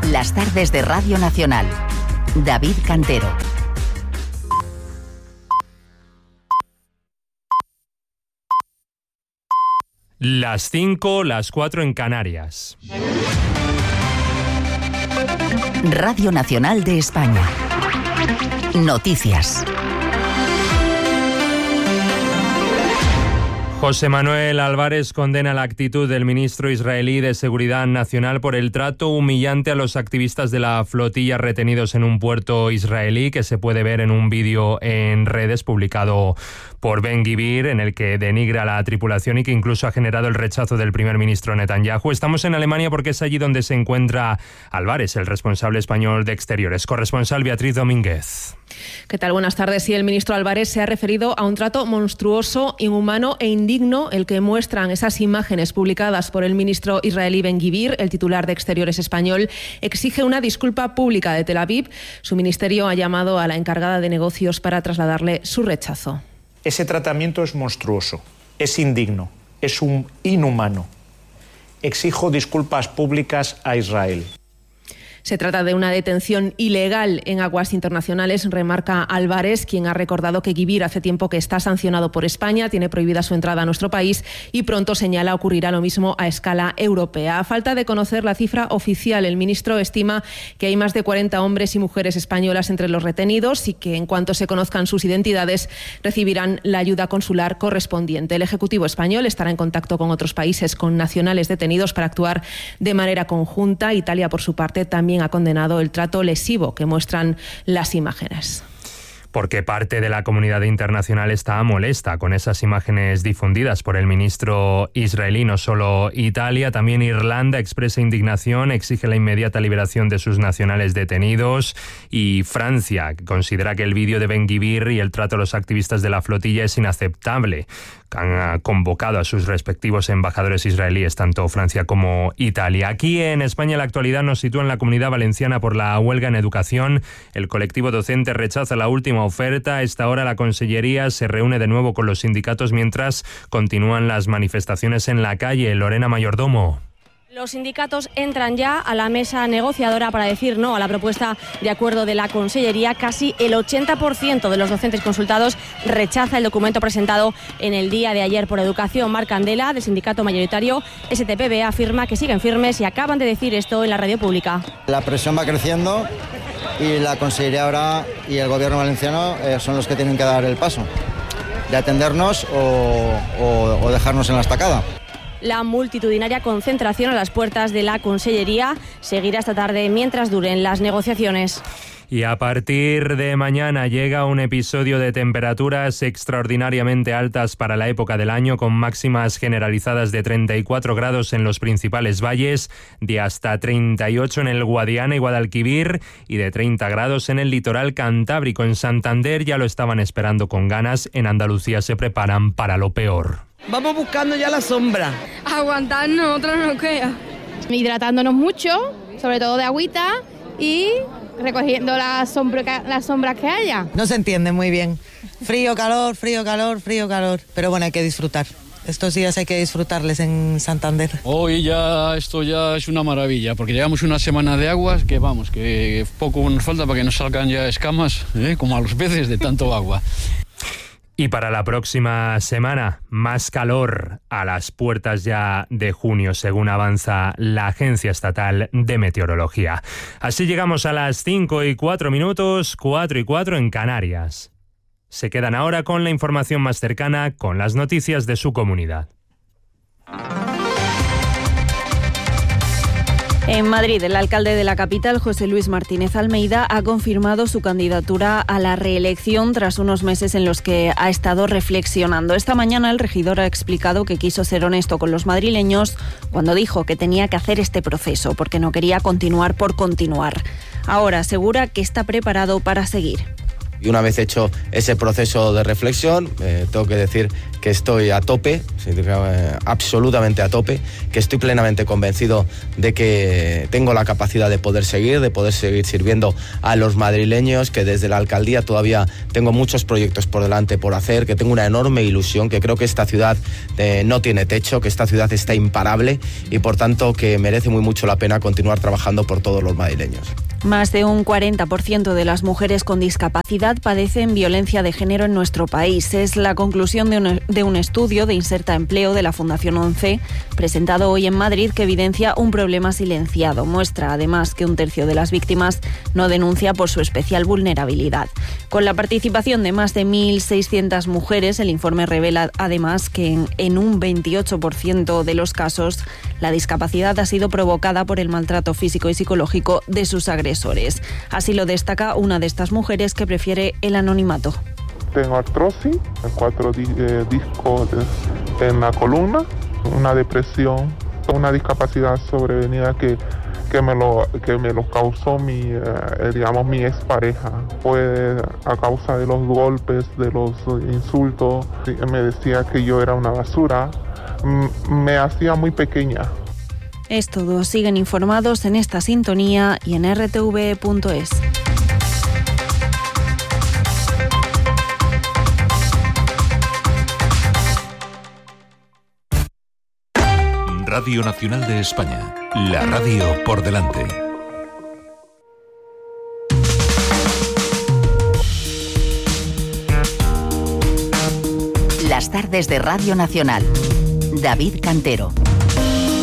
Las tardes de Radio Nacional. David Cantero. Las 5, las 4 en Canarias. Radio Nacional de España. Noticias. José Manuel Álvarez condena la actitud del ministro israelí de Seguridad Nacional por el trato humillante a los activistas de la flotilla retenidos en un puerto israelí, que se puede ver en un vídeo en redes publicado por Ben-Gvir, en el que denigra a la tripulación y que incluso ha generado el rechazo del primer ministro Netanyahu. Estamos en Alemania porque es allí donde se encuentra Álvarez, el responsable español de Exteriores. Corresponsal Beatriz Domínguez. ¿Qué tal? Buenas tardes. Sí, el ministro Álvarez se ha referido a un trato monstruoso, inhumano e indigno, el que muestran esas imágenes publicadas por el ministro israelí Ben-Gvir. El titular de Exteriores español exige una disculpa pública de Tel Aviv. Su ministerio ha llamado a la encargada de negocios para trasladarle su rechazo. Ese tratamiento es monstruoso, es indigno, es inhumano. Exijo disculpas públicas a Israel. Se trata de una detención ilegal en aguas internacionales, remarca Álvarez, quien ha recordado que Gvir hace tiempo que está sancionado por España, tiene prohibida su entrada a nuestro país y pronto señala ocurrirá lo mismo a escala europea. A falta de conocer la cifra oficial, el ministro estima que hay más de 40 hombres y mujeres españolas entre los retenidos y que en cuanto se conozcan sus identidades recibirán la ayuda consular correspondiente. El Ejecutivo español estará en contacto con otros países con nacionales detenidos para actuar de manera conjunta. Italia, por su parte, también ha condenado el trato lesivo que muestran las imágenes. Porque parte de la comunidad internacional está molesta con esas imágenes difundidas por el ministro israelí. No solo Italia, también Irlanda expresa indignación, exige la inmediata liberación de sus nacionales detenidos, y Francia considera que el vídeo de Ben-Gvir y el trato a los activistas de la flotilla es inaceptable. Han convocado a sus respectivos embajadores israelíes, tanto Francia como Italia. Aquí en España la actualidad nos sitúa en la Comunidad Valenciana por la huelga en educación. El colectivo docente rechaza la última oferta. A esta hora la Consellería se reúne de nuevo con los sindicatos mientras continúan las manifestaciones en la calle. Lorena Mayordomo. Los sindicatos entran ya a la mesa negociadora para decir no a la propuesta de acuerdo de la Consellería. Casi el 80% de los docentes consultados rechaza el documento presentado en el día de ayer por Educación. Marc Candela, del sindicato mayoritario STPB, afirma que siguen firmes y acaban de decir esto en la radio pública. La presión va creciendo y la Consellería ahora y el Gobierno valenciano son los que tienen que dar el paso de atendernos o dejarnos en la estacada. La multitudinaria concentración a las puertas de la Consellería seguirá esta tarde mientras duren las negociaciones. Y a partir de mañana llega un episodio de temperaturas extraordinariamente altas para la época del año, con máximas generalizadas de 34 grados en los principales valles, de hasta 38 en el Guadiana y Guadalquivir y de 30 grados en el litoral cantábrico. En Santander ya lo estaban esperando con ganas, en Andalucía se preparan para lo peor. Vamos buscando ya la sombra. Aguantarnos, otra no queda. Hidratándonos mucho, sobre todo de agüita, y recogiendo las sombras que haya. No se entiende muy bien. Frío, calor, frío, calor, frío, calor. Pero bueno, hay que disfrutar. Estos días hay que disfrutarles en Santander. Hoy ya esto ya es una maravilla, porque llevamos una semana de aguas que vamos, que poco nos falta para que nos salgan ya escamas, como a los peces de tanto agua. Y para la próxima semana, más calor a las puertas ya de junio, según avanza la Agencia Estatal de Meteorología. Así llegamos a las 5:04, 4:04 en Canarias. Se quedan ahora con la información más cercana, con las noticias de su comunidad. En Madrid, el alcalde de la capital, José Luis Martínez Almeida, ha confirmado su candidatura a la reelección tras unos meses en los que ha estado reflexionando. Esta mañana el regidor ha explicado que quiso ser honesto con los madrileños cuando dijo que tenía que hacer este proceso porque no quería continuar por continuar. Ahora asegura que está preparado para seguir. Y una vez hecho ese proceso de reflexión, tengo que decir que estoy a tope, absolutamente a tope, que estoy plenamente convencido de que tengo la capacidad de poder seguir sirviendo a los madrileños, que desde la alcaldía todavía tengo muchos proyectos por delante por hacer, que tengo una enorme ilusión, que creo que esta ciudad no tiene techo, que esta ciudad está imparable y por tanto que merece muy mucho la pena continuar trabajando por todos los madrileños. Más de un 40% de las mujeres con discapacidad padecen violencia de género en nuestro país. Es la conclusión de un estudio de Inserta Empleo de la Fundación 11, presentado hoy en Madrid, que evidencia un problema silenciado. Muestra además que un tercio de las víctimas no denuncia por su especial vulnerabilidad. Con la participación de más de 1.600 mujeres, el informe revela además que en un 28% de los casos la discapacidad ha sido provocada por el maltrato físico y psicológico de sus agresores. Así lo destaca una de estas mujeres, que prefiere el anonimato. Tengo artrosis, 4 discos en la columna, una depresión, una discapacidad sobrevenida que me lo causó mi expareja. Fue a causa de los golpes, de los insultos. Me decía que yo era una basura. Me hacía muy pequeña. Es todo. Siguen informados en esta sintonía y en rtv.es. Radio Nacional de España. La radio por delante. Las tardes de Radio Nacional. David Cantero.